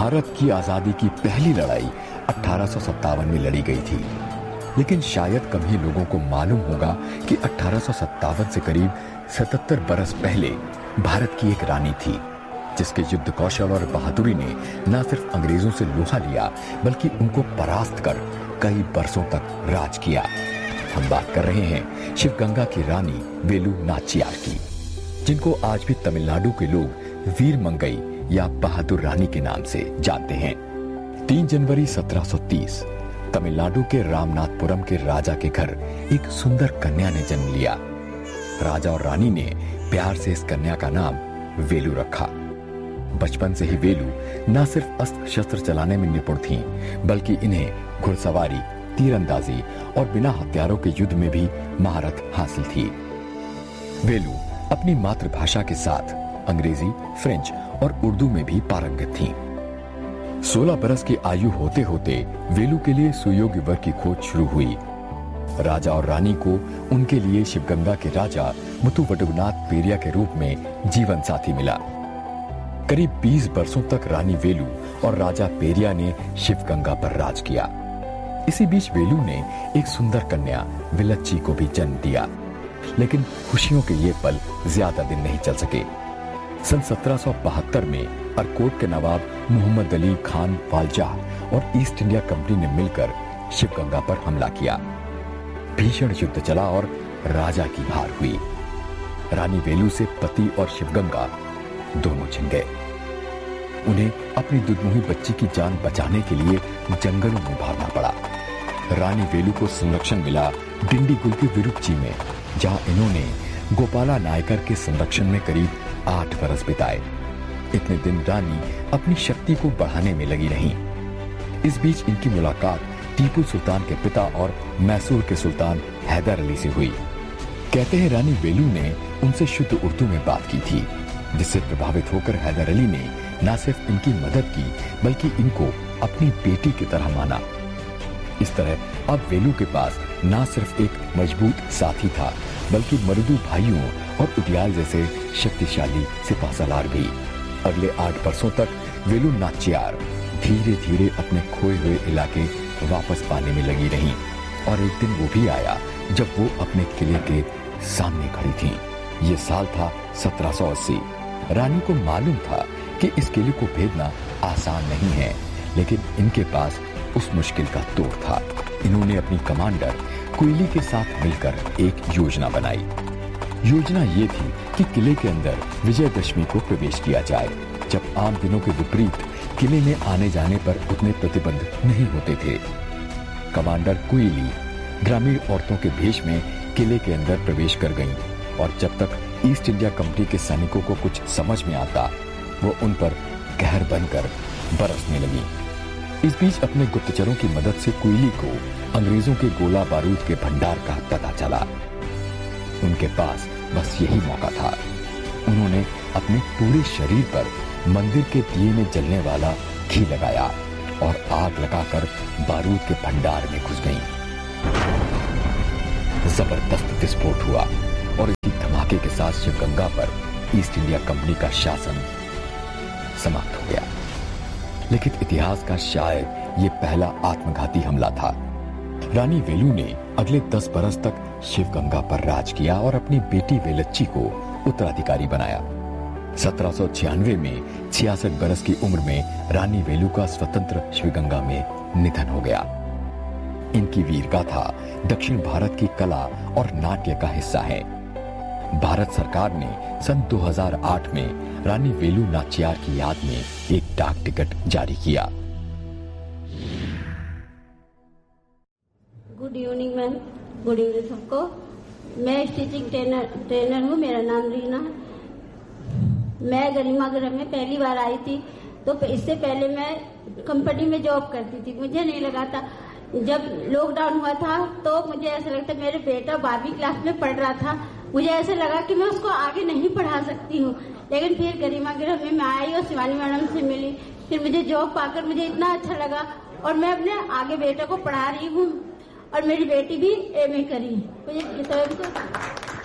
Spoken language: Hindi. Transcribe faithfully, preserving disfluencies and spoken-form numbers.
भारत की आजादी की पहली लड़ाई अठारह सौ सत्तावन में लड़ी गई थी, लेकिन शायद कम ही लोगों को मालूम होगा कि अठारह सौ सत्तावन से करीब सतहत्तर बरस पहले भारत की एक रानी थी, जिसके युद्ध कौशल और बहादुरी ने न सिर्फ अंग्रेजों से लोहा लिया, बल्कि उनको परास्त कर कई बरसों तक राज किया। हम बात कर रहे हैं शिवगंगा की रानी वेलु नाचियार की, जिनको आज भी तमिलनाडु के लोग वीर मंगई या बहादुर रानी के नाम से जानते हैं। तीन जनवरी सत्रह सौ तीस तमिलनाडु के रामनाथपुरम के राजा के घर एक सुंदर कन्या ने जन्म लिया। राजा और रानी ने प्यार से इस कन्या का नाम वेलु रखा। बचपन से ही वेलु न सिर्फ अस्त्र शस्त्र चलाने में निपुण थीं, बल्कि इन्हें घुड़सवारी, तीरंदाजी और बिना हथियारों के युद्ध में भी महारत हासिल थी। वेलु अपनी मातृभाषा के साथ अंग्रेजी, फ्रेंच और उर्दू में भी पारंगत थीं। सोलह बरस की आयु होते होते वेलु के लिए सुयोग्य वर की खोज शुरू हुई। राजा और रानी को उनके लिए शिवगंगा के राजा मुथुवटुगनाथ पेरिया के रूप में जीवन साथी मिला। करीब बीस बरसों तक रानी वेलु और राजा पेरिया ने शिवगंगा पर राज किया। इसी बीच वेलु ने एक सुंदर कन्या विलच्ची को भी जन्म दिया, लेकिन खुशियों के ये पल ज्यादा दिन नहीं चल सके। सन सत्रह सौ बहत्तर में अरकोट के नवाब मोहम्मद अली खान वालजाह और ईस्ट इंडिया कंपनी ने मिलकर शिवगंगा पर हमला किया। भीषण युद्ध चला और राजा की हार हुई। रानी वेलु से पति और शिवगंगा दोनों छिन गए। उन्हें अपनी दुधमुही बच्ची की जान बचाने के लिए जंगलों में भागना पड़ा। रानी वेलु को संरक्षण मिला डिंडीगुल के विरुपची में, जहां इन्होंने गोपाला नायकर के संरक्षण में करीब आठ बरस बिताए। इतने दिन रानी अपनी शक्ति को बढ़ाने में लगी रहीं। इस बीच इनकी मुलाकात टीपू सुल्तान के पिता और मैसूर के सुल्तान हैदर अली से हुई। कहते हैं रानी वेलु ने उनसे शुद्ध उर्दू में बात की थी, जिससे प्रभावित होकर हैदर अली ने न सिर्फ इनकी मदद की, बल्कि इनको अपनी बेटी की तरह माना। इस तरह अब वेलु के पास न सिर्फ एक मजबूत साथी था, बल्कि मरुदू भाइयों और उडियाल जैसे शक्तिशाली सिपाहसालार भी। अगले आठ वर्षों तक वेलु नाचियार धीरे धीरे अपने खोए हुए इलाके वापस पाने में लगी रहीं, और एक दिन वो भी आया जब वो अपने किले के सामने खड़ी थीं। ये साल था सत्रह सौ अस्सी। रानी को मालूम था कि इस किले को भेदना आसान नहीं है, लेकिन इनके पास उस मुश्किल का तोड़ था। इन्होंने अपनी कमांडर कुइली के साथ मिलकर एक योजना बनाई। योजना ये थी कि किले के अंदर विजयदशमी को प्रवेश किया जाए, जब आम दिनों के विपरीत किले में आने जाने पर उतने प्रतिबंध नहीं होते थे। कमांडर कुइली ग्रामीण औरतों के भेष में किले के अंदर प्रवेश कर गईं, और जब तक ईस्ट इंडिया कंपनी के सैनिकों को कुछ समझ में आता, वो उन पर कहर बनकर बरसने लगी। इस बीच अपने गुप्तचरों की मदद से कुइली को अंग्रेजों के गोला बारूद के भंडार का पता चला। उनके पास बस यही मौका था। उन्होंने अपने पूरे शरीर पर मंदिर के दिए में जलने वाला घी लगाया और आग लगाकर बारूद के भंडार में घुस गईं। जबरदस्त विस्फोट हुआ और इसी धमाके के साथ शिवगंगा पर ईस्ट इंडिया कंपनी का शासन समाप्त हो गया। लेकिन इतिहास का शायद ये पहला आत्मघाती हमला था। रानी वेलु ने अगले दस बरस तक शिवगंगा पर राज किया और अपनी बेटी वेलच्ची को उत्तराधिकारी बनाया। सत्रह सौ छियानवे में छियासठ बरस की उम्र में रानी वेलु का स्वतंत्र शिवगंगा में निधन हो गया। इनकी वीर गाथा दक्षिण भारत की कला और नाट्य का हिस्सा है। भारत सरकार ने सन दो हज़ार आठ में रानी वेलु नाचियार की याद में एक डाक टिकट जारी किया। Good evening ma'am, good evening सबको। मैं स्टिचिंग ट्रेनर ट्रेनर हूँ, मेरा नाम रीना है। मैं गरिमागृह में पहली बार आई थी, तो इससे पहले मैं कंपनी में जॉब करती थी। मुझे नहीं लगा था, जब लॉकडाउन हुआ था तो मुझे ऐसा लगता, मेरे बेटा बारहवीं क्लास में पढ़ रहा था, मुझे ऐसा लगा कि मैं उसको आगे नहीं पढ़ा सकती हूँ। लेकिन फिर गरिमागृह में मैं आई और शिवानी मैडम से मिली, फिर मुझे जॉब पाकर मुझे इतना अच्छा लगा, और मैं अपने आगे बेटे को पढ़ा रही हूँ, और मेरी बेटी भी एमए करी। मुझे